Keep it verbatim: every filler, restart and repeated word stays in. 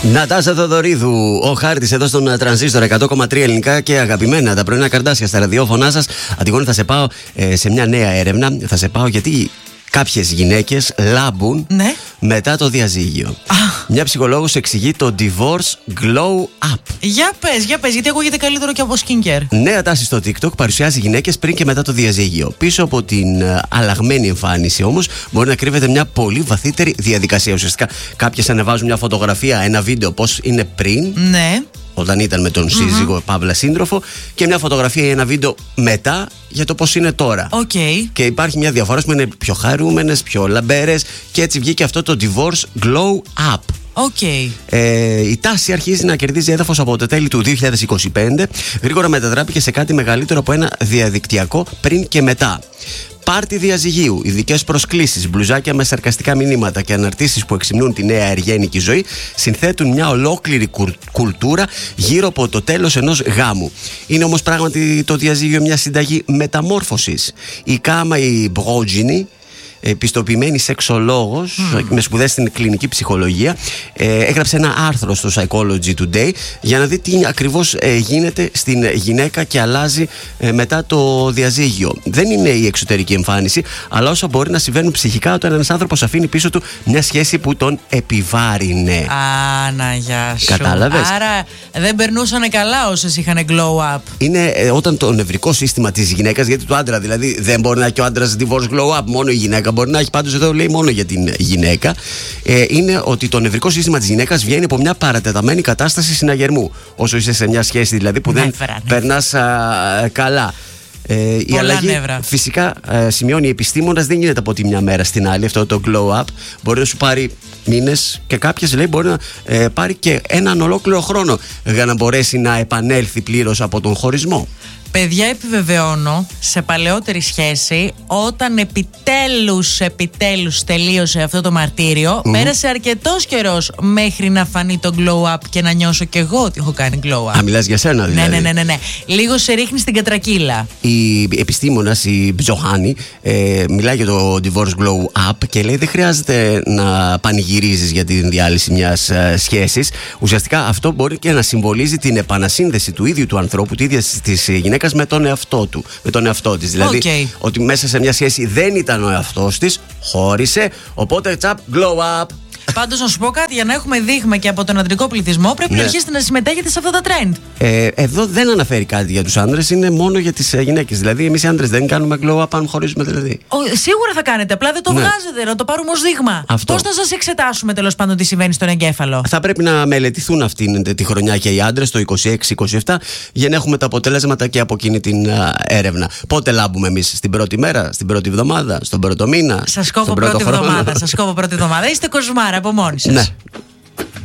Νατάσα Θοδωρίδου, ο Χάρτης εδώ στον Τρανζίστορ εκατό κόμμα τρία ελληνικά και αγαπημένα τα πρωινά καρτάσια στα ραδιόφωνά σας. Αντιγόνη, θα σε πάω ε, σε μια νέα έρευνα. Θα σε πάω γιατί κάποιες γυναίκες λάμπουν ναι. μετά το διαζύγιο. Α. Μια ψυχολόγος εξηγεί το divorce glow up. Για πες, για πες, γιατί ακούγεται καλύτερο και από skincare. Νέα τάση στο TikTok παρουσιάζει γυναίκες πριν και μετά το διαζύγιο. Πίσω από την uh, αλλαγμένη εμφάνιση όμως μπορεί να κρύβεται μια πολύ βαθύτερη διαδικασία. Ουσιαστικά κάποιες ανεβάζουν μια φωτογραφία, ένα βίντεο πώς είναι πριν. Ναι. Όταν ήταν με τον σύζυγο, mm-hmm. παύλα σύντροφο, και μια φωτογραφία ή ένα βίντεο μετά για το πώς είναι τώρα. Okay. Και υπάρχει μια διαφορά που είναι πιο χαρούμενες, πιο λαμπέρες, και έτσι βγήκε αυτό το divorce glow up. Okay. Ε, η τάση αρχίζει να κερδίζει έδαφος από το τέλη του δύο χιλιάδες είκοσι πέντε. Γρήγορα μετατράπηκε σε κάτι μεγαλύτερο από ένα διαδικτυακό πριν και μετά. Πάρτι διαζυγίου, ειδικές προσκλήσεις, μπλουζάκια με σαρκαστικά μηνύματα και αναρτήσεις που εξυμνούν τη νέα αργένικη ζωή συνθέτουν μια ολόκληρη κουλτούρα γύρω από το τέλος ενός γάμου. Είναι όμως πράγματι το διαζύγιο μια συνταγή μεταμόρφωσης? Η Κάμα η Μπρότζινη, επιστοποιημένη σεξολόγος mm. με σπουδές στην κλινική ψυχολογία, ε, έγραψε ένα άρθρο στο Psychology Today για να δει τι ακριβώς ε, γίνεται στην γυναίκα και αλλάζει ε, μετά το διαζύγιο. Δεν είναι η εξωτερική εμφάνιση, αλλά όσα μπορεί να συμβαίνουν ψυχικά όταν ένας άνθρωπος αφήνει πίσω του μια σχέση που τον επιβάρυνε. Α, να γεια σου. Κατάλαβες? Άρα δεν περνούσαν καλά όσες είχαν glow up. Είναι ε, όταν το νευρικό σύστημα της γυναίκας, γιατί του άντρα δηλαδή δεν μπορεί να έχει ο άντρας divorce glow up, μόνο η γυναίκα μπορεί να έχει. Πάντως εδώ λέει μόνο για την γυναίκα. Ε, είναι ότι το νευρικό σύστημα της γυναίκας βγαίνει από μια παρατεταμένη κατάσταση συναγερμού. Όσο είσαι σε μια σχέση δηλαδή που νεύρα, δεν νεύρα. περνάς α, καλά. Ε, η αλλαγή νεύρα. Φυσικά ε, σημειώνει η επιστήμονας, δεν γίνεται από τη μια μέρα στην άλλη. Αυτό το glow up μπορεί να σου πάρει μήνες και κάποιες λέει μπορεί να ε, πάρει και έναν ολόκληρο χρόνο για να μπορέσει να επανέλθει πλήρως από τον χωρισμό. Παιδιά, επιβεβαιώνω, σε παλαιότερη σχέση, όταν επιτέλους, επιτέλους τελείωσε αυτό το μαρτύριο, mm. πέρασε αρκετός καιρός μέχρι να φανεί το glow up και να νιώσω κι εγώ ότι έχω κάνει glow up. Α, μιλάς για σένα δηλαδή? Ναι, ναι, ναι, ναι. Λίγο σε ρίχνει στην κατρακύλα. Η επιστήμονας, η Μπζοχάνη, ε, μιλάει για το divorce glow up και λέει δεν χρειάζεται να πανηγυρίζεις για την διάλυση μιας ε, σχέσης. Ουσιαστικά αυτό μπορεί και να συμβολίζει την επανασύνδεση του ίδιου του ανθρώπου, τη ίδια της γυναίκας με τον εαυτό του, με τον εαυτό της. Δηλαδή okay. ότι μέσα σε μια σχέση δεν ήταν ο εαυτός της, χώρισε, οπότε τσαπ, glow up. Πάντως να σου πω κάτι, για να έχουμε δείγμα και από τον αντρικό πληθυσμό πρέπει ναι. να αρχίσετε να συμμετέχετε σε αυτά τα trend. Ε, εδώ δεν αναφέρει κάτι για τους άντρες, είναι μόνο για τις ε, γυναίκες. Δηλαδή εμείς οι άντρες δεν κάνουμε glow up αν χωρίζουμε δηλαδή. Ο, σίγουρα θα κάνετε, απλά δεν το ναι. βγάζετε, να το πάρουμε ως δείγμα. Πώς θα σας εξετάσουμε τέλος πάντων τι συμβαίνει στον εγκέφαλο? Θα πρέπει να μελετηθούν αυτή τη χρονιά και οι άντρες το είκοσι έξι είκοσι επτά για να έχουμε τα αποτελέσματα και από εκείνη την α, έρευνα. Πότε λάμπουμε εμείς? Στην πρώτη μέρα, στην πρώτη εβδομάδα, στον πρώτο μήνα? Σας κόβω πρώτη εβδομάδα, σας κόβω πρώτη εβδομάδα. Είστε κοσμάρα από μόνοι σας. Ναι.